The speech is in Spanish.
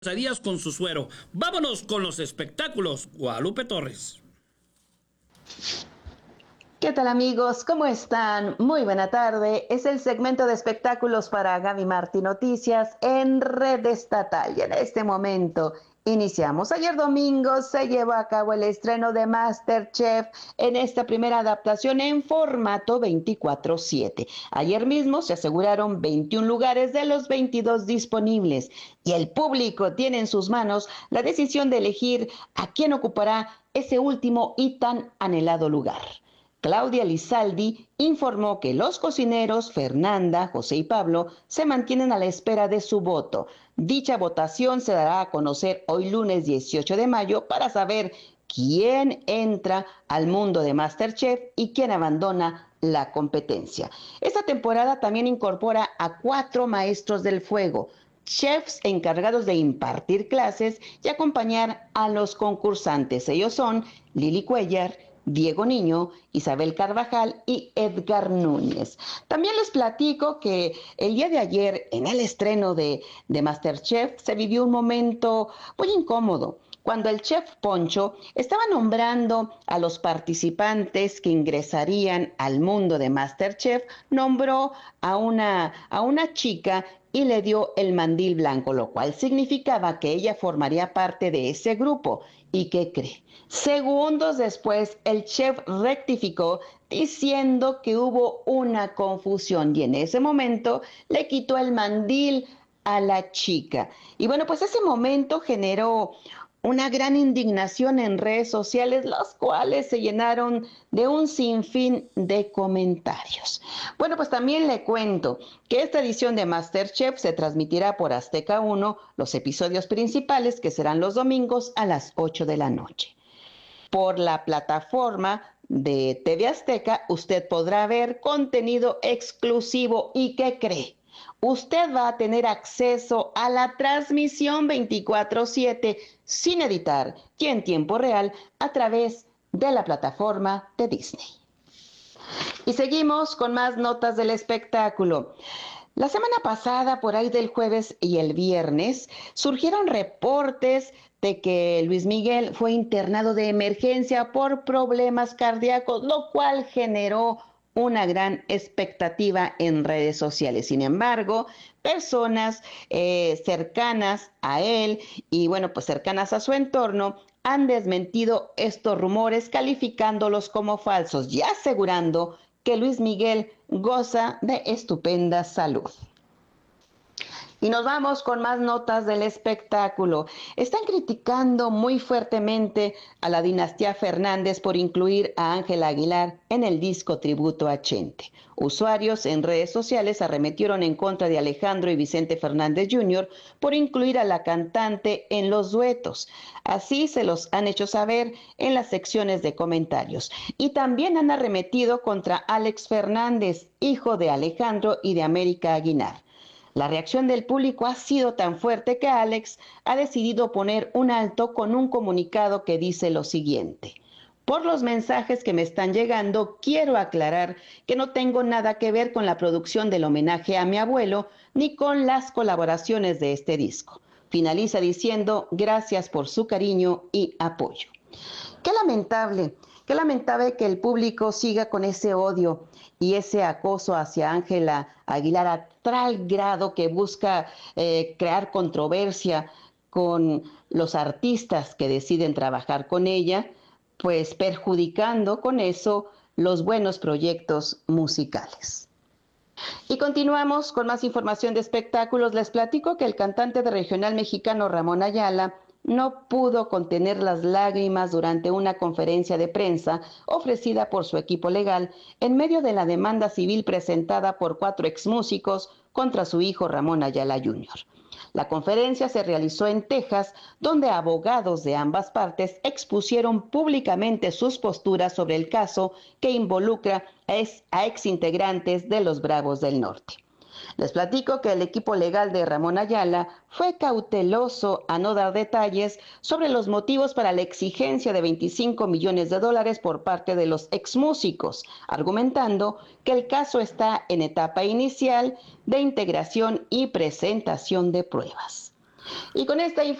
Días con su suero. Vámonos con los espectáculos. Guadalupe Torres. ¿Qué tal, amigos? ¿Cómo están? Muy buena tarde. Es el segmento de espectáculos para Gaby Martí Noticias en Red Estatal. Y en este momento iniciamos. Ayer domingo se llevó a cabo el estreno de MasterChef en esta primera adaptación en formato 24/7. Ayer mismo se aseguraron 21 lugares de los 22 disponibles y el público tiene en sus manos la decisión de elegir a quién ocupará ese último y tan anhelado lugar. Claudia Lizaldi informó que los cocineros Fernanda, José y Pablo se mantienen a la espera de su voto. Dicha votación se dará a conocer hoy lunes 18 de mayo para saber quién entra al mundo de MasterChef y quién abandona la competencia. Esta temporada también incorpora a 4 maestros del fuego, chefs encargados de impartir clases y acompañar a los concursantes. Ellos son Lili Cuellar, Diego Niño, Isabel Carvajal y Edgar Núñez. También les platico que el día de ayer, en el estreno de MasterChef, se vivió un momento muy incómodo cuando el chef Poncho estaba nombrando a los participantes que ingresarían al mundo de MasterChef. Nombró a una chica y le dio el mandil blanco, lo cual significaba que ella formaría parte de ese grupo. ¿Y qué cree? Segundos después, el chef rectificó diciendo que hubo una confusión y en ese momento le quitó el mandil a la chica. Y bueno, pues ese momento generó una gran indignación en redes sociales, las cuales se llenaron de un sinfín de comentarios. Bueno, pues también le cuento que esta edición de MasterChef se transmitirá por Azteca 1, los episodios principales que serán los domingos a las 8 de la noche. Por la plataforma de TV Azteca, usted podrá ver contenido exclusivo. ¿Y qué cree? Usted va a tener acceso a la transmisión 24/7 sin editar y en tiempo real a través de la plataforma de Disney. Y seguimos con más notas del espectáculo. La semana pasada, por ahí del jueves y el viernes, surgieron reportes de que Luis Miguel fue internado de emergencia por problemas cardíacos, lo cual generó una gran expectativa en redes sociales. Sin embargo, personas cercanas a él y bueno, pues cercanas a su entorno han desmentido estos rumores calificándolos como falsos y asegurando que Luis Miguel goza de estupenda salud. Y nos vamos con más notas del espectáculo. Están criticando muy fuertemente a la dinastía Fernández por incluir a Ángela Aguilar en el disco tributo a Chente. Usuarios en redes sociales arremetieron en contra de Alejandro y Vicente Fernández Jr. por incluir a la cantante en los duetos. Así se los han hecho saber en las secciones de comentarios. Y también han arremetido contra Alex Fernández, hijo de Alejandro y de América Aguilar. La reacción del público ha sido tan fuerte que Alex ha decidido poner un alto con un comunicado que dice lo siguiente: por los mensajes que me están llegando, quiero aclarar que no tengo nada que ver con la producción del homenaje a mi abuelo ni con las colaboraciones de este disco. Finaliza diciendo gracias por su cariño y apoyo. Qué lamentable que el público siga con ese odio y ese acoso hacia Ángela Aguilar a tal grado que busca crear controversia con los artistas que deciden trabajar con ella, pues perjudicando con eso los buenos proyectos musicales. Y continuamos con más información de espectáculos. Les platico que el cantante de regional mexicano Ramón Ayala no pudo contener las lágrimas durante una conferencia de prensa ofrecida por su equipo legal en medio de la demanda civil presentada por 4 exmúsicos contra su hijo Ramón Ayala Jr. La conferencia se realizó en Texas, donde abogados de ambas partes expusieron públicamente sus posturas sobre el caso que involucra a exintegrantes de los Bravos del Norte. Les platico que el equipo legal de Ramón Ayala fue cauteloso a no dar detalles sobre los motivos para la exigencia de $25 millones por parte de los exmúsicos, argumentando que el caso está en etapa inicial de integración y presentación de pruebas. Y con esta